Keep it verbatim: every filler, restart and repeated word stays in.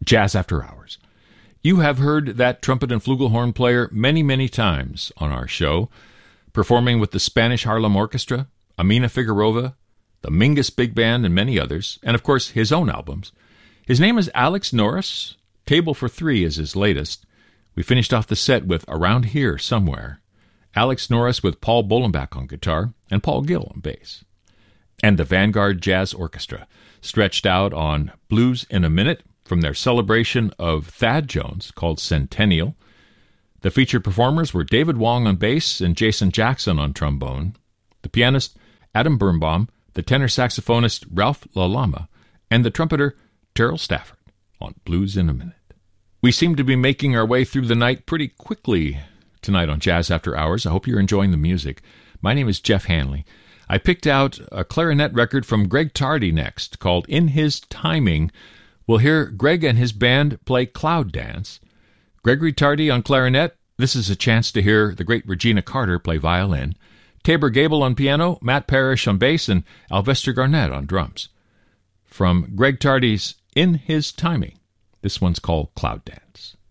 Jazz After Hours. You have heard that trumpet and flugelhorn player many, many times on our show, performing with the Spanish Harlem Orchestra, Amina Figueroa, the Mingus Big Band, and many others, and of course his own albums. His name is Alex Norris. Table for Three is his latest. We finished off the set with Around Here Somewhere. Alex Norris with Paul Bolenbach on guitar and Paul Gill on bass. And the Vanguard Jazz Orchestra, stretched out on Blues in a Minute from their celebration of Thad Jones called Centennial. The featured performers were David Wong on bass and Jason Jackson on trombone, the pianist Adam Birnbaum, the tenor saxophonist Ralph LaLama, and the trumpeter Terrell Stafford on Blues in a Minute. We seem to be making our way through the night pretty quickly tonight on Jazz After Hours. I hope you're enjoying the music. My name is Jeff Hanley. I picked out a clarinet record from Greg Tardy next, called In His Timing. We'll hear Greg and his band play Cloud Dance. Gregory Tardy on clarinet. This is a chance to hear the great Regina Carter play violin. Tabor Gable on piano, Matt Parrish on bass, and Alvester Garnett on drums. From Greg Tardy's In His Timing, this one's called Cloud Dance.